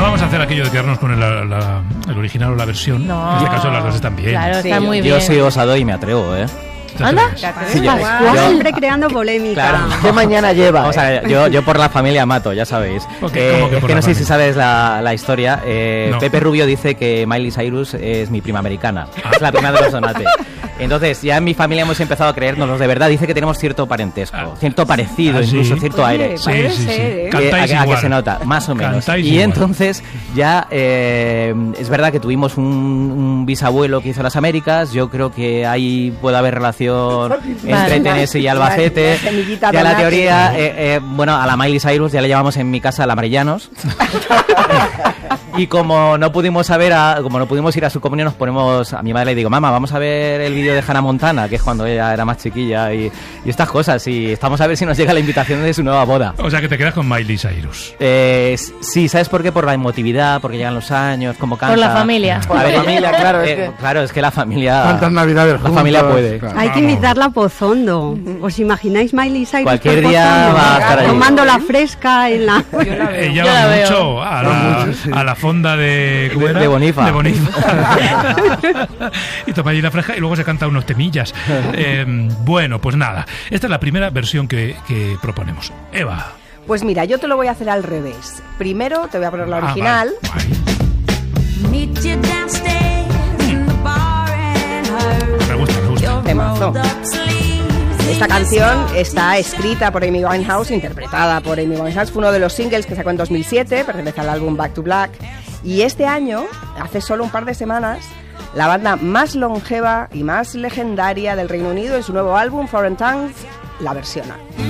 no vamos a hacer aquello de quedarnos con el original o la versión. No. En este caso las dos están bien. Claro, Sí. está muy bien. Yo soy osado y me atrevo, ¿eh? ¿Anda? Sí, Pascual, siempre creando polémica. Claro. ¿Qué mañana lleva? Vamos a ver, yo por la familia mato, ya sabéis. ¿Cómo que Es por que la no sé si familia? sabes la historia. No. Pepe Rubio dice que Miley Cyrus es mi prima americana. Es la prima de los Donate. Entonces, ya en mi familia hemos empezado a creérnoslos de verdad. Dice que tenemos cierto parentesco, cierto parecido, ¿Ah, sí? incluso cierto aire. Sí, Puede sí, sí. ser, ¿eh? Cantáis a que igual. se nota, más o menos. Cantáis Y igual. entonces ya es verdad que tuvimos un bisabuelo que hizo las Américas. Yo creo que ahí puede haber relación entre Tennessee y Albacete. La semillita Ya la Donate. teoría, bueno, a la Miley Cyrus ya le llamamos en mi casa la Marellanos. Y como no pudimos ir a su comunión, nos ponemos, a mi madre le digo, mamá, vamos a ver el vídeo de Hannah Montana, que es cuando ella era más chiquilla, y estas cosas, y estamos a ver si nos llega la invitación de su nueva boda. O sea que te quedas con Miley Cyrus. Sí, ¿sabes por qué? Por la emotividad, porque llegan los años, cómo canta. Por la familia. Por la familia, claro, es que- claro, es que la familia... ¿Cuántas navidades La juntos? familia puede. Claro. Hay que invitarla a Pozondo. ¿Os imagináis Miley Cyrus Cualquier por día Pozondo? va a estar allí. Tomando la fresca en la... Ella Yo la va veo. mucho a la fonda de... ¿cómo era? De Bonifa. De Bonifa. Y toma allí la fresca y luego se canta unos temillas. Bueno, pues nada. Esta es la primera versión que proponemos. Eva. Pues mira, yo te lo voy a hacer al revés. Primero te voy a poner la original. Vale. Me gusta. Temazo. Esta canción está escrita por Amy Winehouse, interpretada por Amy Winehouse. Fue uno de los singles que sacó en 2007, pertenece al álbum Back to Black. Y este año, hace solo un par de semanas, la banda más longeva y más legendaria del Reino Unido, en su nuevo álbum Foreign Tongues, la versiona.